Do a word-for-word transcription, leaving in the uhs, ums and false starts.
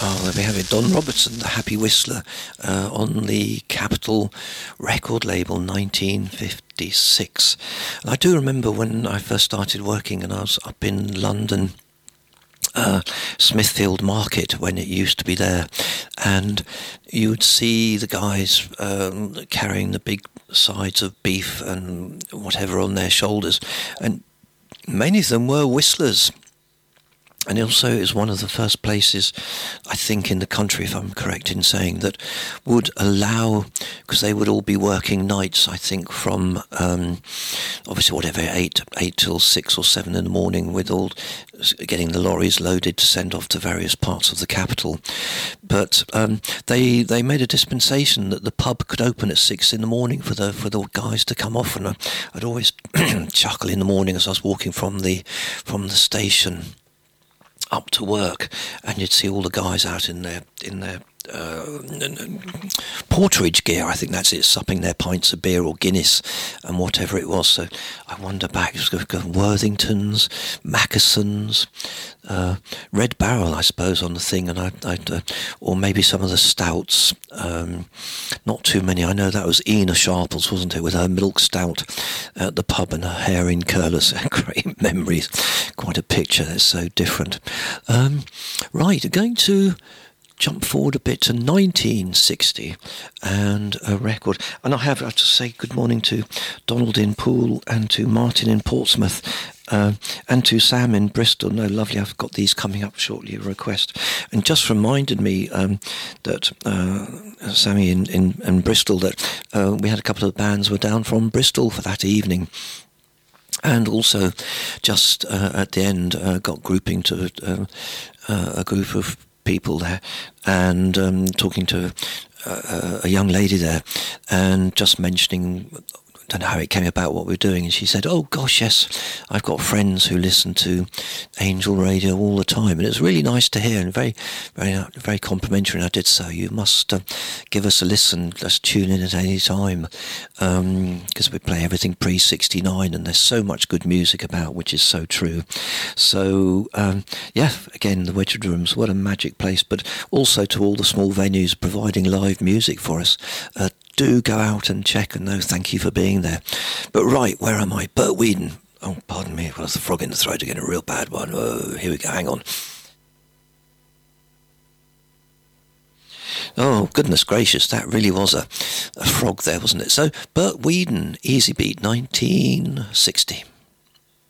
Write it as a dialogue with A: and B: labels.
A: Oh, there we have it. Don Robertson, the Happy Whistler, uh, on the Capitol record label, nineteen fifty-six. And I do remember when I first started working and I was up in London, uh, Smithfield Market, when it used to be there, and you would see the guys um, carrying the big sides of beef and whatever on their shoulders, and many of them were whistlers. And also it was one of the first places, I think, in the country, if I'm correct in saying, that would allow, because they would all be working nights, I think, from um, obviously whatever, eight, eight till six or seven in the morning, with all getting the lorries loaded to send off to various parts of the capital. But um, they they made a dispensation that the pub could open at six in the morning for the for the guys to come off, and I, I'd always chuckle in the morning as I was walking from the from the station up to work, and you'd see all the guys out in their in their uh, porterage gear, I think that's it, supping their pints of beer or Guinness and whatever it was. So I wander back, Worthingtons, Mackesons, uh, Red Barrel, I suppose, on the thing, and I, I uh, or maybe some of the stouts. Um, not too many. I know that was Ina Sharples, wasn't it, with her milk stout at the pub and her hair in curlers. Great memories. Quite a picture. That's so different. Um, right, going to jump forward a bit to nineteen sixty and a record. And I have, I have to say good morning to Donald in Poole and to Martin in Portsmouth uh, and to Sam in Bristol. No, lovely, I've got these coming up shortly, a request. And just reminded me um, that uh, Sammy in, in, in Bristol, that uh, we had a couple of bands were down from Bristol for that evening. And also, just uh, at the end, uh, got grouping to uh, uh, a group of people there, and um, talking to uh, a young lady there, and just mentioning, I don't know how it came about, what we were doing, and she said, oh gosh, yes, I've got friends who listen to Angel Radio all the time, and it was really nice to hear, and very very very complimentary, and I did so. You must uh, give us a listen, just tune in at any time, because um, we play everything pre sixty-nine, and there's so much good music about, which is so true. So um, yeah, again, the Wedgwood Rooms, what a magic place, but also to all the small venues providing live music for us. Uh, do go out and check, and no, thank you for being there. But right, where am I? Bert Weedon. Oh, pardon me, well, that's the frog in the throat again, a real bad one. Oh, here we go, hang on. Oh, goodness gracious, that really was a, a frog there, wasn't it? So, Bert Weedon, Easy Beat, nineteen sixty.